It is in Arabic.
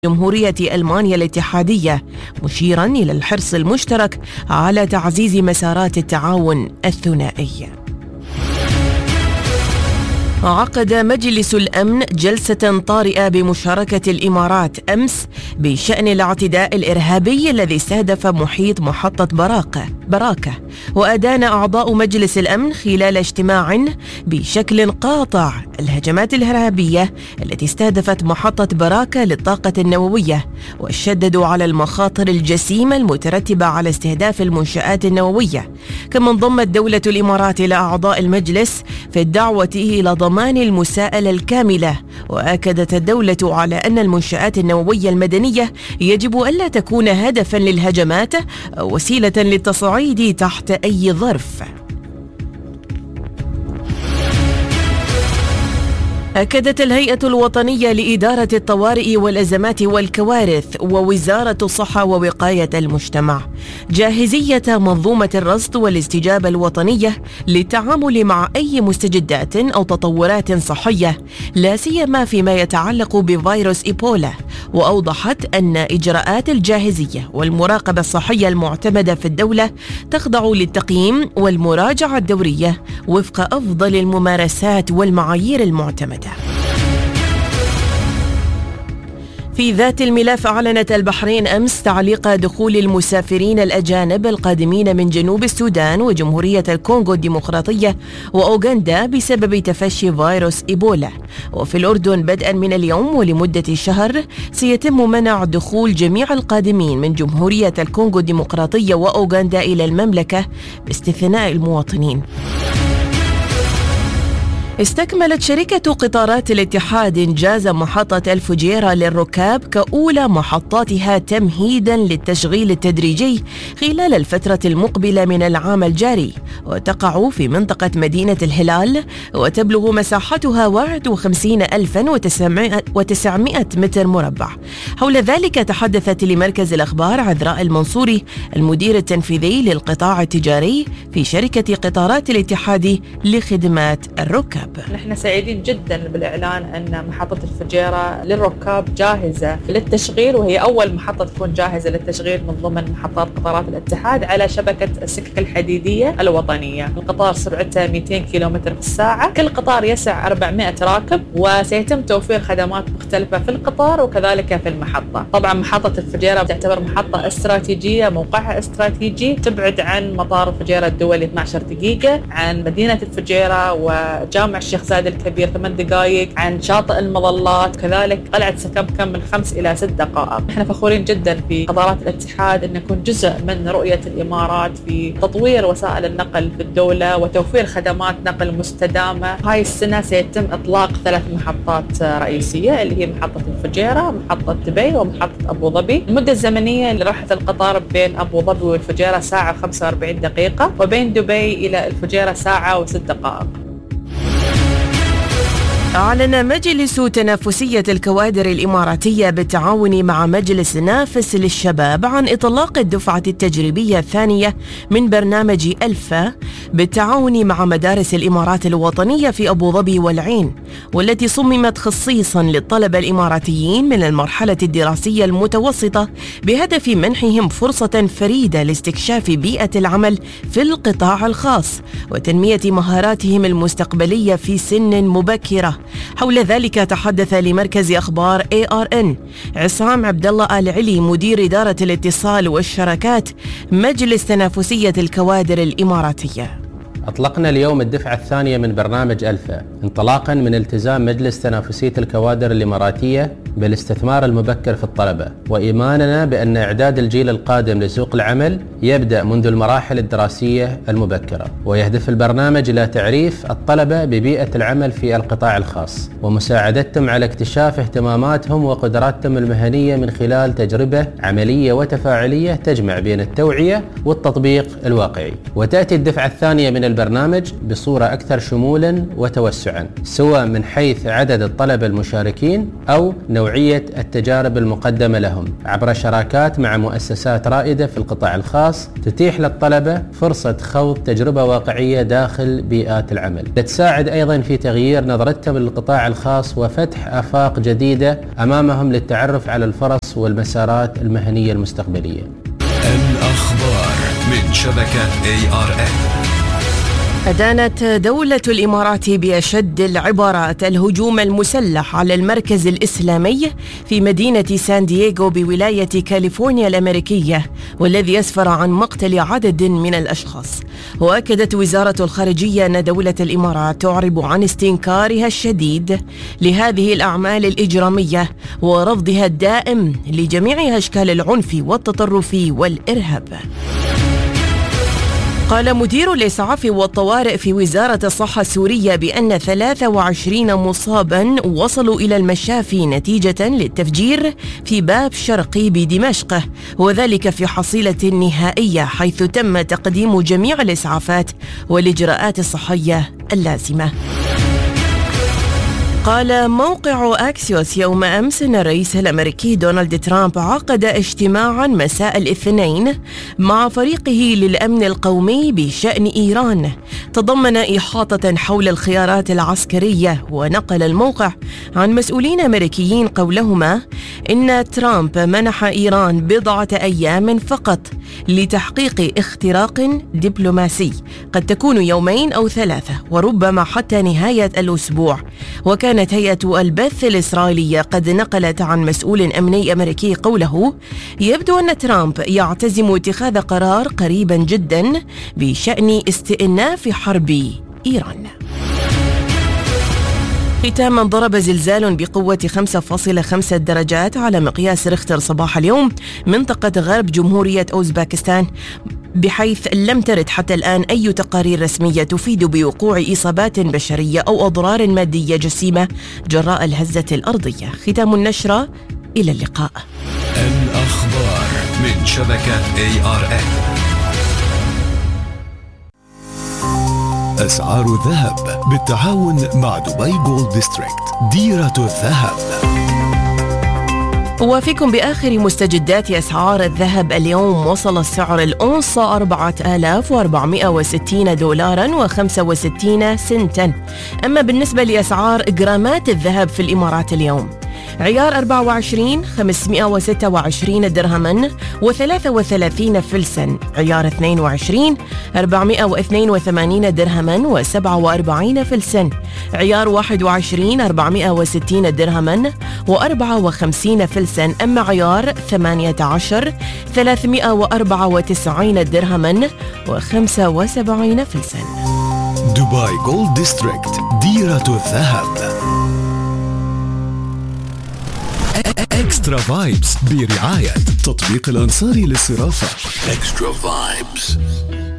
جمهورية ألمانيا الاتحادية، مشيراً إلى الحرص المشترك على تعزيز مسارات التعاون الثنائي. عقد مجلس الأمن جلسة طارئة بمشاركة الإمارات أمس بشأن الاعتداء الإرهابي الذي استهدف محيط محطة براكة، وأدان أعضاء مجلس الأمن خلال اجتماع بشكل قاطع الهجمات الإرهابية التي استهدفت محطة براكة للطاقة النووية، وشددوا على المخاطر الجسيمة المترتبة على استهداف المنشآت النووية. كما انضمت دولة الإمارات إلى أعضاء المجلس في الدعوة إلى ضمان المساءلة الكاملة، وأكدت الدولة على أن المنشآت النووية المدنية يجب ألا تكون هدفاً للهجمات أو وسيلة للتصعيد تحت أي ظرف. أكدت الهيئة الوطنية لإدارة الطوارئ والأزمات والكوارث ووزارة الصحة ووقاية المجتمع جاهزية منظومة الرصد والاستجابة الوطنية للتعامل مع أي مستجدات أو تطورات صحية، لا سيما فيما يتعلق بفيروس إيبولا، وأوضحت أن إجراءات الجاهزية والمراقبة الصحية المعتمدة في الدولة تخضع للتقييم والمراجعة الدورية وفق أفضل الممارسات والمعايير المعتمدة. في ذات الملف، أعلنت البحرين أمس تعليق دخول المسافرين الأجانب القادمين من جنوب السودان وجمهورية الكونغو الديمقراطية وأوغندا بسبب تفشي فيروس إيبولا. وفي الأردن بدءا من اليوم ولمدة شهر سيتم منع دخول جميع القادمين من جمهورية الكونغو الديمقراطية وأوغندا إلى المملكة باستثناء المواطنين. استكملت شركة قطارات الاتحاد إنجاز محطة الفجيرة للركاب كأولى محطاتها تمهيداً للتشغيل التدريجي خلال الفترة المقبلة من العام الجاري، وتقع في منطقة مدينة الهلال، وتبلغ مساحتها 51,900 متر مربع. حول ذلك تحدثت لمركز الأخبار عذراء المنصوري المدير التنفيذي للقطاع التجاري في شركة قطارات الاتحاد لخدمات الركاب. نحن سعيدين جدا بالإعلان أن محطة الفجيرة للركاب جاهزة للتشغيل، وهي أول محطة تكون جاهزة للتشغيل من ضمن محطات قطارات الاتحاد على شبكة السكك الحديدية الوطنية. القطار سرعته 200 كيلومتر في الساعة، كل قطار يسع 400 راكب، وسيتم توفير خدمات مختلفة في القطار وكذلك في المحطة. طبعا محطة الفجيرة تعتبر محطة استراتيجية، موقعها استراتيجي، تبعد عن مطار الفجيرة الدولي 12 دقيقة، عن مدينة الفجيرة وجامع الشيخ زايد الكبير 8 دقائق، عن شاطئ المظلات، كذلك قلعة سكمكم من 5 إلى 6 دقائق. احنا فخورين جدا في قطارات الاتحاد ان نكون جزء من رؤية الامارات في تطوير وسائل النقل في الدولة وتوفير خدمات نقل مستدامة. هاي السنة سيتم اطلاق 3 محطات رئيسية اللي هي محطة الفجيرة، محطة دبي، ومحطة ابو ظبي. المدة الزمنية لرحلة القطار بين ابو ظبي والفجيرة ساعة و45 دقيقة، وبين دبي الى الفجيرة ساعة و6 دقائق. أعلن مجلس تنافسية الكوادر الإماراتية بالتعاون مع مجلس نافس للشباب عن إطلاق الدفعة التجريبية الثانية من برنامج ألفا بالتعاون مع مدارس الإمارات الوطنية في أبو ظبي والعين، والتي صممت خصيصا للطلبة الإماراتيين من المرحلة الدراسية المتوسطة بهدف منحهم فرصة فريدة لاستكشاف بيئة العمل في القطاع الخاص وتنمية مهاراتهم المستقبلية في سن مبكرة. حول ذلك تحدث لمركز أخبار ARN عصام عبد الله آل علي مدير إدارة الاتصال والشركات مجلس تنافسية الكوادر الإماراتية. أطلقنا اليوم الدفعة الثانية من برنامج ألفا انطلاقا من التزام مجلس تنافسية الكوادر الإماراتية بالاستثمار المبكر في الطلبة، وإيماننا بأن إعداد الجيل القادم لسوق العمل يبدأ منذ المراحل الدراسية المبكرة، ويهدف البرنامج إلى تعريف الطلبة ببيئة العمل في القطاع الخاص ومساعدتهم على اكتشاف اهتماماتهم وقدراتهم المهنية من خلال تجربة عملية وتفاعلية تجمع بين التوعية والتطبيق الواقعي. وتأتي الدفعة الثانية من البرنامج بصورة أكثر شمولا وتوسعا، سواء من حيث عدد الطلبة المشاركين أو نوعية التجارب المقدمة لهم عبر شراكات مع مؤسسات رائدة في القطاع الخاص تتيح للطلبة فرصة خوض تجربة واقعية داخل بيئات العمل، تساعد أيضا في تغيير نظرتهم للقطاع الخاص وفتح آفاق جديدة أمامهم للتعرف على الفرص والمسارات المهنية المستقبلية. الأخبار من شبكة ARN. أدانت دولة الإمارات بأشد العبارات الهجوم المسلح على المركز الإسلامي في مدينة سان دييغو بولاية كاليفورنيا الأمريكية، والذي أسفر عن مقتل عدد من الأشخاص. وأكدت وزارة الخارجية أن دولة الإمارات تعرب عن استنكارها الشديد لهذه الأعمال الإجرامية ورفضها الدائم لجميع أشكال العنف والتطرف والإرهاب. قال مدير الإسعاف والطوارئ في وزارة الصحة السورية بأن 23 مصابا وصلوا إلى المشافي نتيجة للتفجير في باب شرقي بدمشق، وذلك في حصيلة نهائية حيث تم تقديم جميع الإسعافات والإجراءات الصحية اللازمة. قال موقع أكسيوس يوم أمس أن الرئيس الأمريكي دونالد ترامب عقد اجتماعا مساء الاثنين مع فريقه للأمن القومي بشأن إيران تضمن إحاطة حول الخيارات العسكرية. ونقل الموقع عن مسؤولين أمريكيين قولهما إن ترامب منح إيران بضعة أيام فقط لتحقيق اختراق دبلوماسي قد تكون يومين أو 3 وربما حتى نهاية الأسبوع. وكانت هيئة البث الإسرائيلية قد نقلت عن مسؤول أمني أمريكي قوله يبدو أن ترامب يعتزم اتخاذ قرار قريبا جدا بشأن استئناف حرب إيران. ختاما، ضرب زلزال بقوة 5.5 درجات على مقياس ريختر صباح اليوم منطقة غرب جمهورية أوزباكستان، بحيث لم ترد حتى الآن أي تقارير رسمية تفيد بوقوع إصابات بشرية أو أضرار مادية جسيمة جراء الهزة الأرضية. ختام النشرة، إلى اللقاء. الأخبار من شبكة ARN. أسعار الذهب بالتعاون مع دبي جولد ديستريكت، ديرة الذهب. وفيكم بآخر مستجدات أسعار الذهب اليوم. وصل سعر الأونصة 4460 دولارا و65 سنتا. أما بالنسبة لأسعار جرامات الذهب في الإمارات اليوم، عيار 24 526 درهما و33 فلسا، عيار 22 482 درهما و47 فلسا، عيار 21 460 درهما و54 فلسا. أما عيار 18 394 درهما و75 فلسا. دبي جولد ديستريكت، ديرة الذهب. اكسترا فايبس برعاية تطبيق الأنصاري للصرافة. اكسترا فايبس.